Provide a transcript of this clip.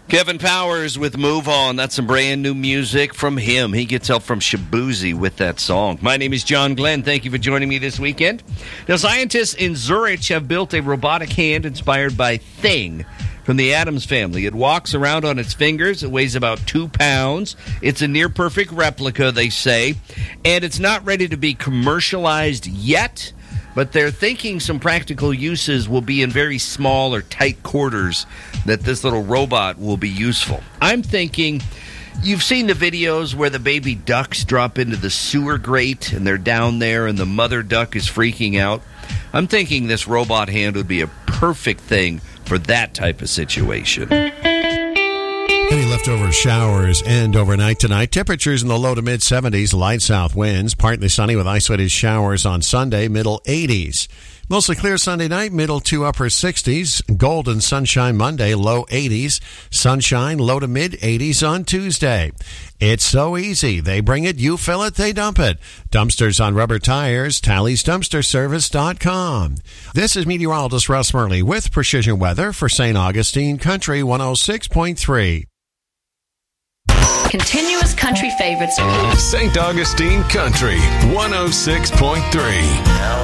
Kevin Powers with Move On. That's some brand new music from him. He gets help from Shabuzi with that song. My name is John Glenn. Thank you for joining me this weekend. Now, scientists in Zurich have built a robotic hand inspired by Thing from the Addams Family. It walks around on its fingers. It weighs about 2 pounds. It's a near-perfect replica, they say, and it's not ready to be commercialized yet, but they're thinking some practical uses will be in very small or tight quarters that this little robot will be useful. I'm thinking, you've seen the videos where the baby ducks drop into the sewer grate and they're down there and the mother duck is freaking out. I'm thinking this robot hand would be a perfect thing for that type of situation. Any leftover showers end overnight tonight. Temperatures in the low to mid-70s, light south winds. Partly sunny with isolated showers on Sunday, middle 80s. Mostly clear Sunday night, middle to upper 60s. Golden sunshine Monday, low 80s. Sunshine, low to mid-80s on Tuesday. It's so easy. They bring it, you fill it, they dump it. Dumpsters on rubber tires, TallysDumpsterService.com. This is meteorologist Russ Murley with Precision Weather for St. Augustine Country 106.3. Continuous country favorites. St. Augustine Country 106.3.